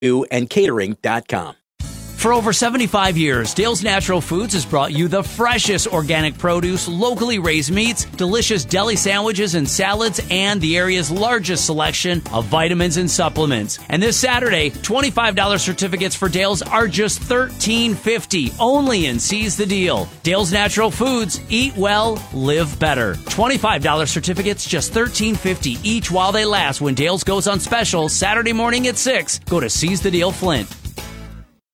and catering.com. For over 75 years, Dale's Natural Foods has brought you the freshest organic produce, locally raised meats, delicious deli sandwiches and salads, and the area's largest selection of vitamins and supplements. And this Saturday, $25 certificates for Dale's are just $13.50, only in Seize the Deal. Dale's Natural Foods, eat well, live better. $25 certificates, just $13.50 each while they last when Dale's goes on special Saturday morning at 6. Go to Seize the Deal Flint.